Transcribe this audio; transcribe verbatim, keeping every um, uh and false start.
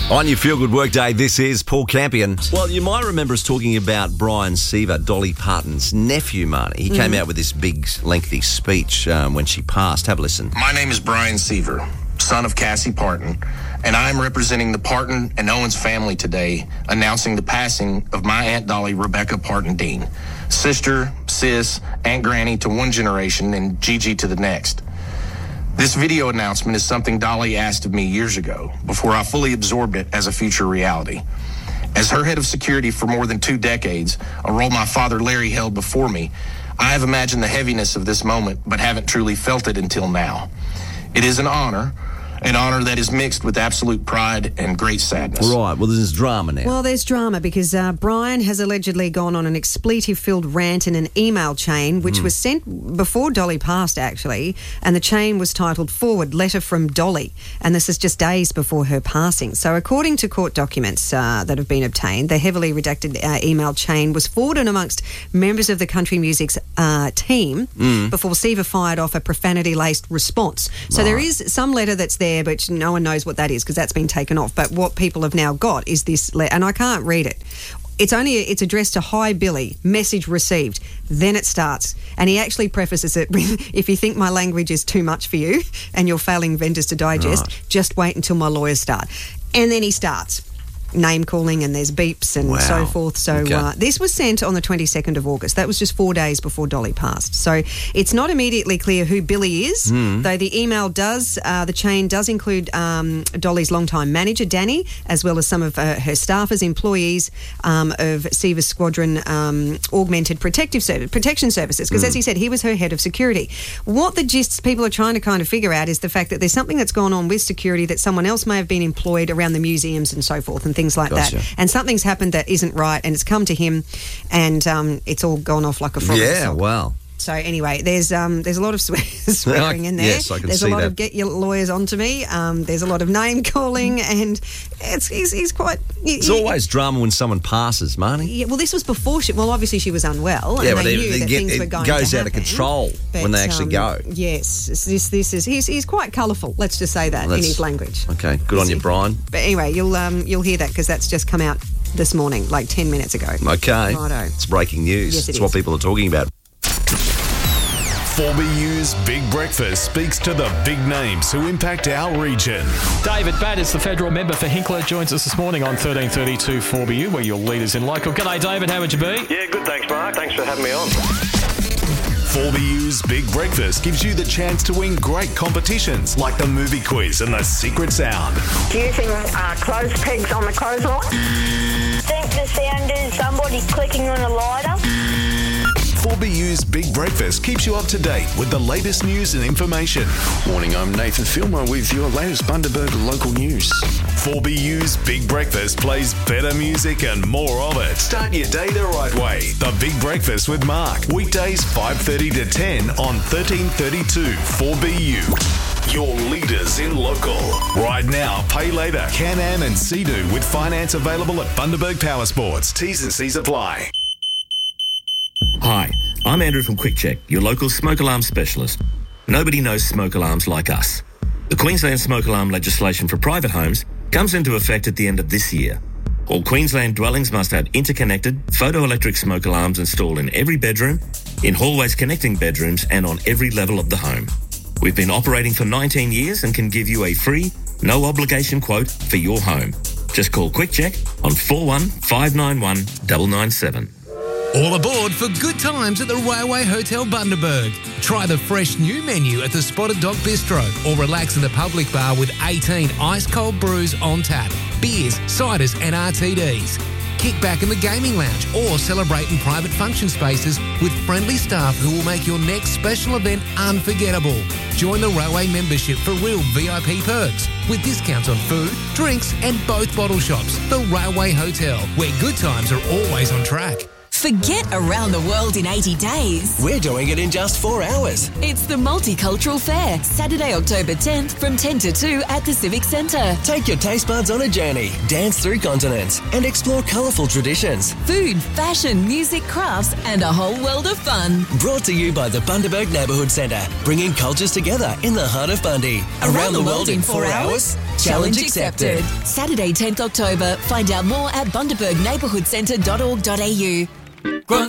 On your Feel Good Workday, this is Paul Campion. Well, you might remember us talking about Brian Seaver, Dolly Parton's nephew, Marnie. He mm. came out with this big, lengthy speech um, when she passed. Have a listen. My name is Brian Seaver, son of Cassie Parton, and I am representing the Parton and Owens family today, announcing the passing of my Aunt Dolly, Rebecca Parton Dean, sister, sis, Aunt Granny to one generation and Gigi to the next. This video announcement is something Dolly asked of me years ago, before I fully absorbed it as a future reality. As her head of security for more than two decades, a role my father Larry held before me, I have imagined the heaviness of this moment, but haven't truly felt it until now. It is an honor, an honor that is mixed with absolute pride and great sadness. Right, well, there's drama now. Well, there's drama because uh, Brian has allegedly gone on an expletive-filled rant in an email chain, which mm. was sent before Dolly passed, actually, and the chain was titled Forward, Letter from Dolly, and this is just days before her passing. So according to court documents uh, that have been obtained, the heavily redacted uh, email chain was forwarded amongst members of the country music's uh, team mm. before Seaver fired off a profanity-laced response. So right. there is some letter that's there, but no one knows what that is because that's been taken off. But what people have now got is this letter, and I can't read it. It's only it's addressed to Hi Billy, message received. Then it starts, and he actually prefaces it with, "If you think my language is too much for you and you're failing vendors to digest, right. just wait until my lawyers start." And then he starts name calling, and there's beeps and wow. so forth. So okay. uh, this was sent on the twenty-second of August. That was just four days before Dolly passed. So it's not immediately clear who Billy is, mm. though the email does, uh, the chain does include um, Dolly's longtime manager, Danny, as well as some of uh, her staffers, employees um, of Seaver's Squadron um, Augmented Protective Service, Protection Services, because mm. as he said, he was her head of security. What the gist people are trying to kind of figure out is the fact that there's something that's gone on with security that someone else may have been employed around the museums and so forth and things like gotcha. that. And something's happened that isn't right, and it's come to him, and um, it's all gone off like a frog. Yeah, wow. So anyway, there's um, there's a lot of swear- swearing in there. Yes, I can there's see a lot that. of get your lawyers onto me. Um, there's a lot of name calling, and it's he's, he's quite. He, it's always drama when someone passes, Marnie. Yeah, well, this was before she. Well, obviously she was unwell, and yeah, they, they knew they that get, things it were going goes to out happen, of control but, when they actually um, go. Yes, this this is he's he's quite colourful. Let's just say that well, in his language. Okay, good on you, Brian. But anyway, you'll um you'll hear that because that's just come out this morning, like ten minutes ago. Okay, righto. It's breaking news. Yes, it it's is. what people are talking about. four B U's Big Breakfast speaks to the big names who impact our region. David Batters, the federal member for Hinkler, joins us this morning on thirteen thirty-two four B U, where your leaders in local. G'day, David. How would you be? Yeah, good. Thanks, Mark. Thanks for having me on. four B U's Big Breakfast gives you the chance to win great competitions like the movie quiz and the secret sound. Using uh, clothes pegs on the clothesline. I think the sound is somebody clicking on a lighter. four B U's Big Breakfast keeps you up to date with the latest news and information. Morning, I'm Nathan Filmer with your latest Bundaberg local news. four B U's Big Breakfast plays better music and more of it. Start your day the right way. The Big Breakfast with Mark. Weekdays five thirty to ten on thirteen thirty-two four B U. Your leaders in local. Right now, pay later. Can-Am and Sea-Doo with finance available at Bundaberg Power Sports. T's and C's apply. Hi, I'm Andrew from QuickCheck, your local smoke alarm specialist. Nobody knows smoke alarms like us. The Queensland smoke alarm legislation for private homes comes into effect at the end of this year. All Queensland dwellings must have interconnected photoelectric smoke alarms installed in every bedroom, in hallways connecting bedrooms, and on every level of the home. We've been operating for nineteen years and can give you a free, no obligation quote for your home. Just call QuickCheck on four one five nine one nine nine seven. All aboard for good times at the Railway Hotel Bundaberg. Try the fresh new menu at the Spotted Dog Bistro or relax in the public bar with eighteen ice-cold brews on tap, beers, ciders and R T Ds. Kick back in the gaming lounge or celebrate in private function spaces with friendly staff who will make your next special event unforgettable. Join the Railway membership for real V I P perks with discounts on food, drinks and both bottle shops. The Railway Hotel, where good times are always on track. Forget around the world in eighty days. We're doing it in just four hours. It's the Multicultural Fair, Saturday, October tenth from ten to two at the Civic Centre. Take your taste buds on a journey, dance through continents and explore colourful traditions. Food, fashion, music, crafts and a whole world of fun. Brought to you by the Bundaberg Neighbourhood Centre, bringing cultures together in the heart of Bundy. Around, around the, the world, world in four, four hours? hours? Challenge accepted. Saturday, tenth October. Find out more at bundaberg neighbourhood centre dot org dot a u.